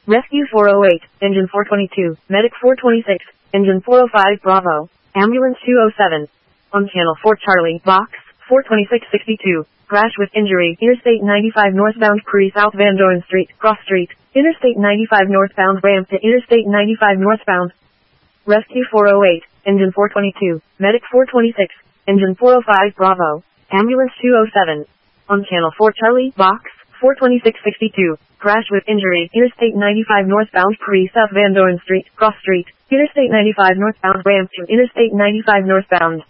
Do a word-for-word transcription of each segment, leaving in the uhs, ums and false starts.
Rescue four oh eight, engine four twenty-two, medic four twenty-six, engine four oh five Bravo, ambulance two oh seven. On channel four Charlie, box, four twenty-six sixty-two, crash with injury, Interstate ninety-five northbound Pre South Van Doren Street, cross street, Interstate ninety-five northbound ramp to Interstate ninety-five northbound. Rescue four oh eight, engine four twenty-two, medic four twenty-six, engine four oh five Bravo, ambulance two oh seven. On channel four Charlie, box, four twenty-six sixty-two, crash with injury, Interstate ninety-five northbound Pre South Van Doren Street, cross street, Interstate ninety-five northbound ramp to Interstate ninety-five northbound.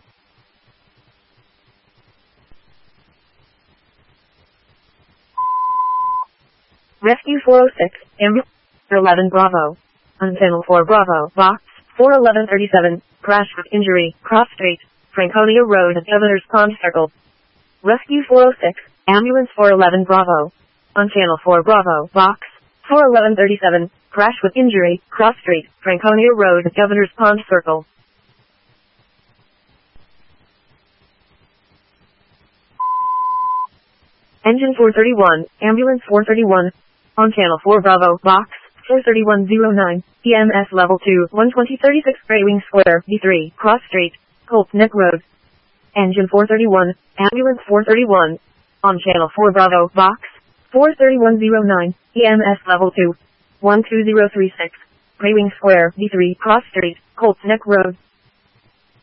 Rescue four oh six, ambulance eleven Bravo. On channel four Bravo, box, four eleven thirty-seven, crash with injury, cross street, Franconia Road at Governor's Pond Circle. Rescue four oh six, ambulance four eleven Bravo. On channel four Bravo, box, four eleven thirty-seven, crash with injury, cross street, Franconia Road at Governor's Pond Circle. Engine four thirty-one, ambulance four thirty-one. On channel four Bravo, box, four thirty-one oh nine, E M S level two, one twenty thirty-six Grey Wing Square, B three, cross street, Colts Neck Road. Engine four thirty-one, ambulance four thirty-one. On channel four Bravo, box, four thirty-one oh nine, E M S level two, one two zero three six, Grey Wing Square, B three, cross street, Colts Neck Road.